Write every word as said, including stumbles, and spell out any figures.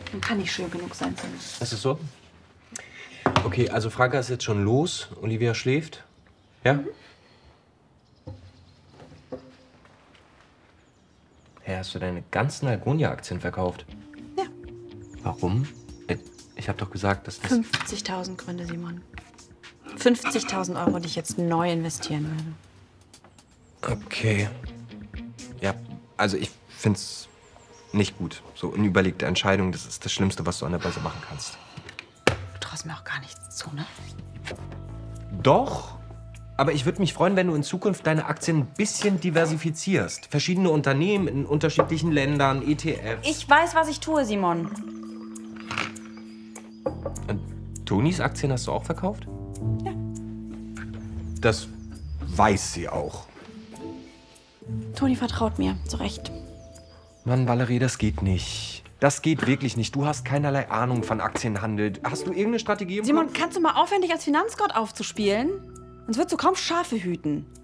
Man kann nicht schön genug sein, Simon. Ist es so? Okay, also Franka ist jetzt schon los. Olivia schläft. Ja? Mhm. Hä, hast du deine ganzen Algonia-Aktien verkauft? Ja. Warum? Ich habe doch gesagt, dass das... fünfzigtausend Gründe, Simon. fünfzigtausend Euro, die ich jetzt neu investieren werde. Okay. Ja, also ich find's nicht gut. So unüberlegte Entscheidungen, das ist das Schlimmste, was du an der Börse machen kannst. Du traust mir auch gar nichts zu, ne? Doch. Aber ich würde mich freuen, wenn du in Zukunft deine Aktien ein bisschen diversifizierst. Verschiedene Unternehmen in unterschiedlichen Ländern, E T Fs. Ich weiß, was ich tue, Simon. Und Tonis Aktien hast du auch verkauft? Ja. Das weiß sie auch. Toni vertraut mir, zu Recht. Mann, Valerie, das geht nicht. Das geht wirklich nicht. Du hast keinerlei Ahnung von Aktienhandel. Hast du irgendeine Strategie im Simon, Kopf? kannst du mal aufhören, dich als Finanzgott aufzuspielen? Sonst würdest du kaum Schafe hüten.